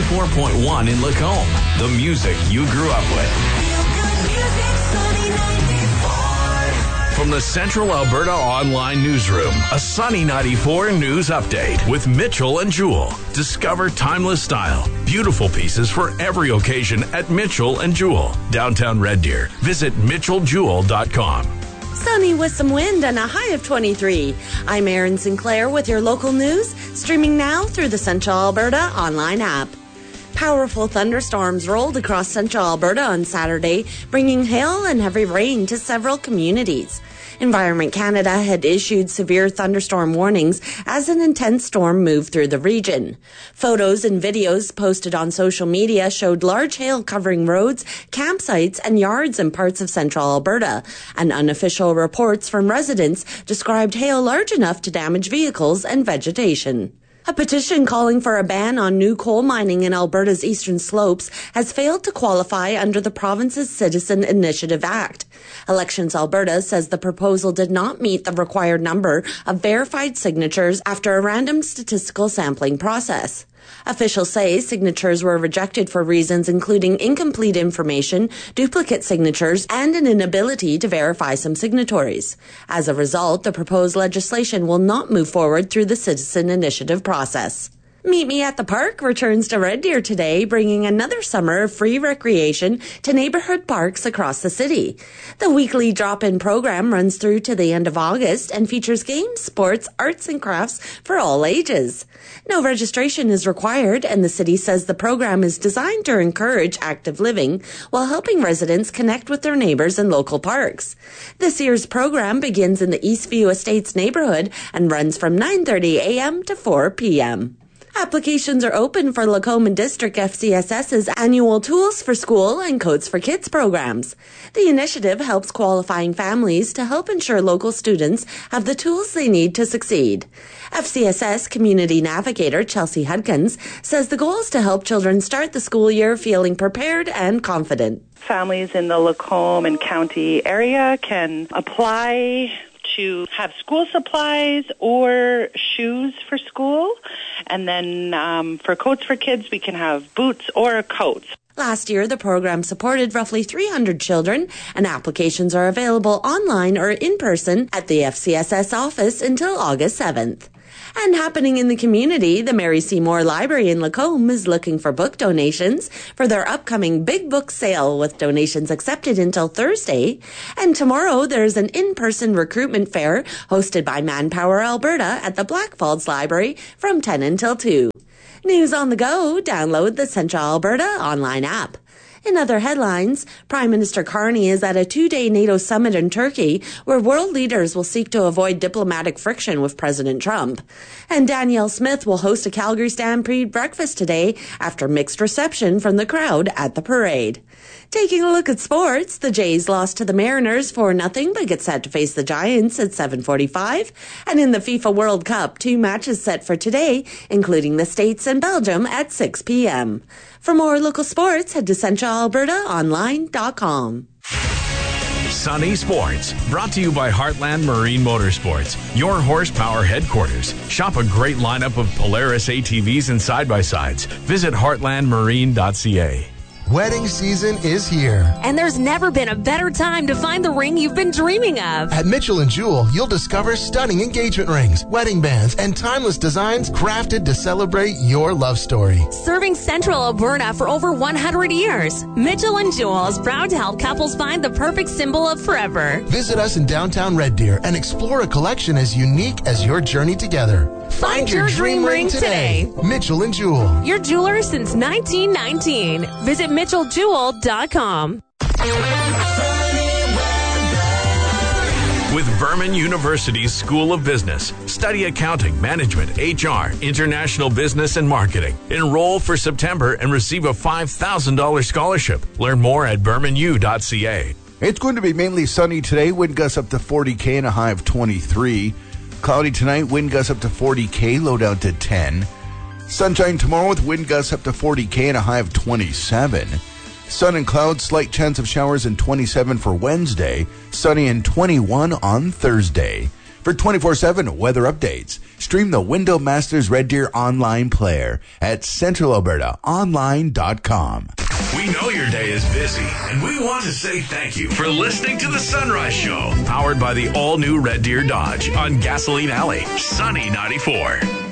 94.1 in Lacombe. The music you grew up with. From the Central Alberta Online Newsroom, a Sunny 94 news update with Mitchell and Jewell. Discover timeless style, beautiful pieces for every occasion at Mitchell and Jewell, downtown Red Deer. Visit mitchelljewell.com. Sunny with some wind and a high of 23. I'm Erin Sinclair with your local news, streaming now through the Central Alberta online app. Powerful thunderstorms rolled across Central Alberta on Saturday, bringing hail and heavy rain to several communities. Environment Canada had issued severe thunderstorm warnings as an intense storm moved through the region. Photos and videos posted on social media showed large hail covering roads, campsites, and yards in parts of Central Alberta, and unofficial reports from residents described hail large enough to damage vehicles and vegetation. A petition calling for a ban on new coal mining in Alberta's eastern slopes has failed to qualify under the province's Citizen Initiative Act. Elections Alberta says the proposal did not meet the required number of verified signatures after a random statistical sampling process. Officials say signatures were rejected for reasons including incomplete information, duplicate signatures, and an inability to verify some signatories. As a result, the proposed legislation will not move forward through the Citizen Initiative process. Meet Me at the Park returns to Red Deer today, bringing another summer of free recreation to neighborhood parks across the city. The weekly drop-in program runs through to the end of August and features games, sports, arts, and crafts for all ages. No registration is required, and the city says the program is designed to encourage active living while helping residents connect with their neighbors in local parks. This year's program begins in the Eastview Estates neighborhood and runs from 9:30 a.m. to 4 p.m. Applications are open for Lacombe and District FCSS's annual Tools for School and Codes for Kids programs. The initiative helps qualifying families to help ensure local students have the tools they need to succeed. FCSS Community Navigator Chelsea Hudkins says the goal is to help children start the school year feeling prepared and confident. Families in the Lacombe and County area can apply to have school supplies or shoes for school. And then for Coats for Kids, we can have boots or coats. Last year, the program supported roughly 300 children, and applications are available online or in person at the FCSS office until August 7th. And happening in the community, the Mary Seymour Library in Lacombe is looking for book donations for their upcoming Big Book Sale, with donations accepted until Thursday. And tomorrow, there's an in-person recruitment fair hosted by Manpower Alberta at the Blackfalds Library from 10 until 2. News on the go, download the Central Alberta online app. In other headlines, Prime Minister Carney is at a 2-day NATO summit in Turkey where world leaders will seek to avoid diplomatic friction with President Trump. And Danielle Smith will host a Calgary Stampede breakfast today after mixed reception from the crowd at the parade. Taking a look at sports, the Jays lost to the Mariners 4-0 but get set to face the Giants at 7:45. And in the FIFA World Cup, 2 matches set for today, including the States and Belgium at 6 p.m. For more local sports, head to centralalbertaonline.com. Sunny Sports, brought to you by Heartland Marine Motorsports, your horsepower headquarters. Shop a great lineup of Polaris ATVs and side-by-sides. Visit heartlandmarine.ca. Wedding season is here. And there's never been a better time to find the ring you've been dreaming of. At Mitchell & Jewell, you'll discover stunning engagement rings, wedding bands, and timeless designs crafted to celebrate your love story. Serving Central Alberta for over 100 years, Mitchell & Jewell is proud to help couples find the perfect symbol of forever. Visit us in downtown Red Deer and explore a collection as unique as your journey together. Find your dream ring today. Mitchell & Jewell. Your jeweler since 1919. Visit mitchelljewell.com. With Berman University's School of Business, study accounting, management, HR, international business, and marketing. Enroll for September and receive a $5,000 scholarship. Learn more at bermanu.ca. It's going to be mainly sunny today. Wind gusts up to 40 and a high of 23. Cloudy tonight, wind gusts up to 40 low down to 10. Sunshine tomorrow with wind gusts up to 40 and a high of 27. Sun and clouds, slight chance of showers, and 27 for Wednesday. Sunny and 21 on Thursday. For 24/7 weather updates, Stream the Window Masters Red Deer online player at centralalbertaonline.com. We know your day is busy, and we want to say thank you for listening to The Sunrise Show, powered by the all-new Red Deer Dodge on Gasoline Alley, Sunny 94.